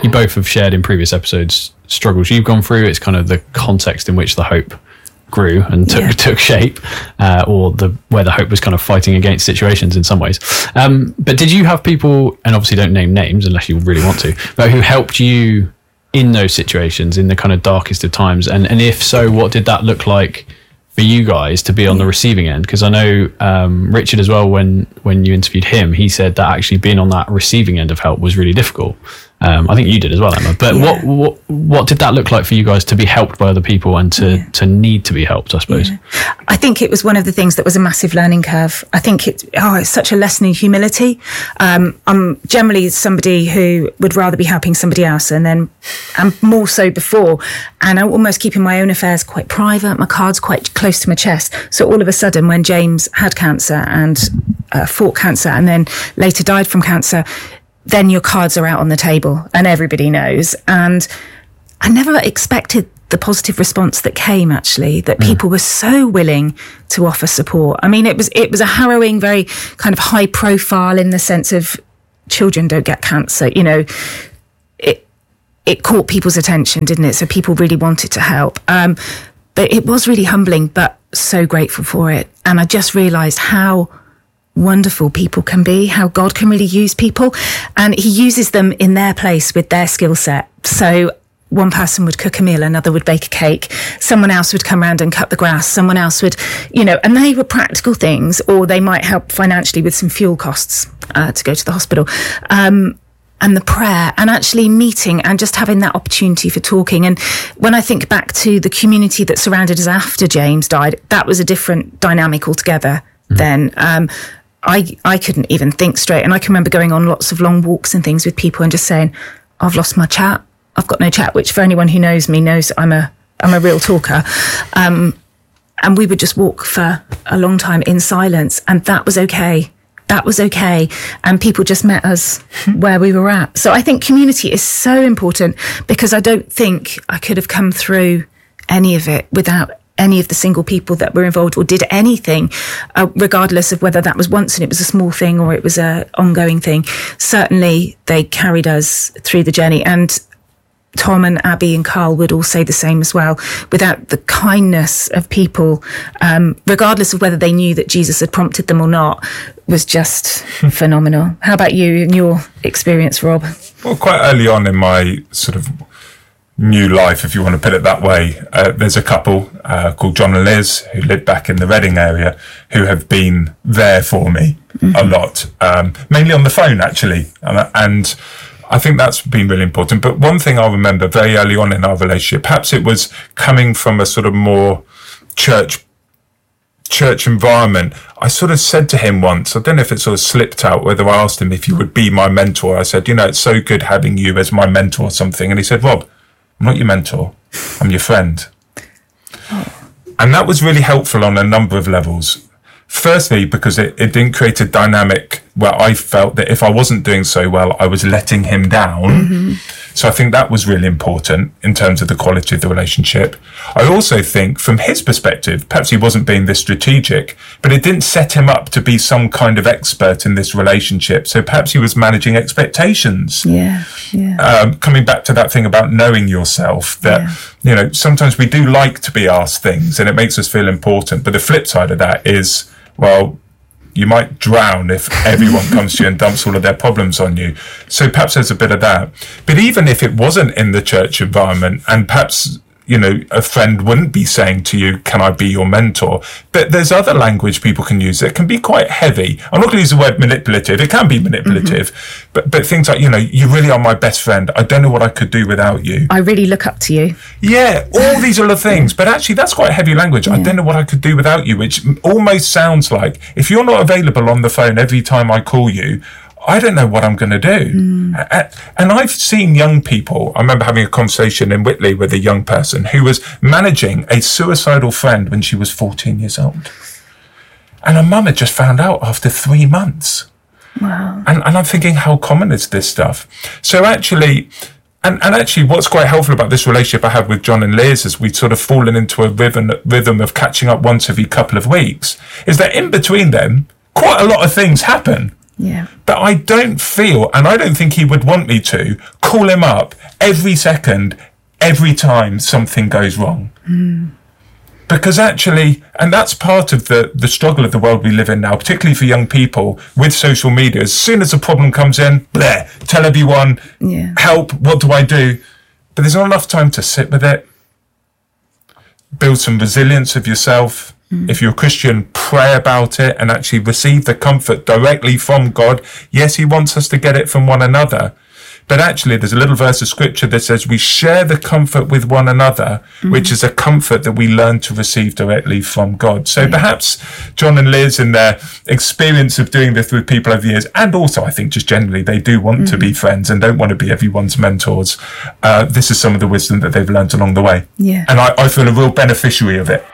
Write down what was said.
you both have shared in previous episodes struggles you've gone through. It's kind of the context in which the hope grew and took shape, or where the hope was kind of fighting against situations in some ways. But did you have people, and obviously don't name names unless you really want to, but who helped you in those situations, in the kind of darkest of times? And if so, what did that look like for you guys to be on the receiving end? Because I know Richard as well, when you interviewed him, he said that actually being on that receiving end of help was really difficult. I think you did as well, Emma. But what did that look like for you guys to be helped by other people and to need to be helped, I suppose? Yeah. I think it was one of the things that was a massive learning curve. I think it's such a lesson in humility. I'm generally somebody who would rather be helping somebody else, and more so before. And I'm almost keeping my own affairs quite private, my cards quite close to my chest. So all of a sudden, when James had cancer and fought cancer and then later died from cancer, then your cards are out on the table and everybody knows. And I never expected the positive response that came, actually, that people were so willing to offer support. I mean, it was a harrowing, very kind of high profile in the sense of children don't get cancer, you know. It caught people's attention, didn't it? So people really wanted to help. But it was really humbling, but so grateful for it. And I just realised how wonderful people can be, how God can really use people, and he uses them in their place with their skill set. So one person would cook a meal, another would bake a cake, someone else would come around and cut the grass, someone else would, you know, and they were practical things, or they might help financially with some fuel costs to go to the hospital. And the prayer, and actually meeting and just having that opportunity for talking. And when I think back to the community that surrounded us after James died, that was a different dynamic altogether then. I couldn't even think straight. And I can remember going on lots of long walks and things with people and just saying, I've lost my chat. I've got no chat, which for anyone who knows me knows I'm a real talker. And we would just walk for a long time in silence. And that was okay. That was okay. And people just met us where we were at. So I think community is so important, because I don't think I could have come through any of it without any of the single people that were involved or did anything, regardless of whether that was once and it was a small thing or it was a ongoing thing. Certainly they carried us through the journey. And Tom and Abby and Carl would all say the same as well. Without the kindness of people, regardless of whether they knew that Jesus had prompted them or not, was just phenomenal. How about you and your experience, Rob? Well, quite early on in my sort of new life, if you want to put it that way, there's a couple called John and Liz who live back in the Reading area, who have been there for me a lot, mainly on the phone, actually. And I think that's been really important. But one thing I remember very early on in our relationship, perhaps it was coming from a sort of more church environment. I sort of said to him once, I don't know if it sort of slipped out, whether I asked him if he would be my mentor. I said, you know, it's so good having you as my mentor or something. And he said, Rob, I'm not your mentor, I'm your friend. And that was really helpful on a number of levels. Firstly, because it didn't create a dynamic where I felt that if I wasn't doing so well, I was letting him down. So I think that was really important in terms of the quality of the relationship. I also think from his perspective, perhaps he wasn't being this strategic, but it didn't set him up to be some kind of expert in this relationship. So perhaps he was managing expectations. Coming back to that thing about knowing yourself, that, you know, sometimes we do like to be asked things and it makes us feel important. But the flip side of that is, well, you might drown if everyone comes to you and dumps all of their problems on you. So perhaps there's a bit of that. But even if it wasn't in the church environment, and perhaps, you know, a friend wouldn't be saying to you, can I be your mentor? But there's other language people can use that can be quite heavy. I'm not going to use the word manipulative. It can be manipulative. But things like, you know, you really are my best friend. I don't know what I could do without you. I really look up to you. Yeah, all these other things. But actually, that's quite heavy language. I don't know what I could do without you, which almost sounds like, if you're not available on the phone every time I call you, I don't know what I'm going to do. And I've seen young people. I remember having a conversation in Whitley with a young person who was managing a suicidal friend when she was 14 years old. And her mum had just found out after 3 months. Wow. And I'm thinking, how common is this stuff? So actually, and actually what's quite helpful about this relationship I have with John and Liz, as we'd sort of fallen into a rhythm of catching up once every couple of weeks, is that in between them, quite a lot of things happen. Yeah. But I don't feel, and I don't think he would want me to, call him up every second, every time something goes wrong. Because actually, and that's part of the struggle of the world we live in now, particularly for young people with social media. As soon as a problem comes in, bleh, tell everyone, help, what do I do? But there's not enough time to sit with it, build some resilience of yourself. If you're a Christian, pray about it and actually receive the comfort directly from God. Yes, he wants us to get it from one another. But actually, there's a little verse of scripture that says we share the comfort with one another, which is a comfort that we learn to receive directly from God. So perhaps John and Liz, in their experience of doing this with people over the years, and also I think just generally they do want to be friends and don't want to be everyone's mentors. This is some of the wisdom that they've learned along the way. Yeah. And I feel a real beneficiary of it.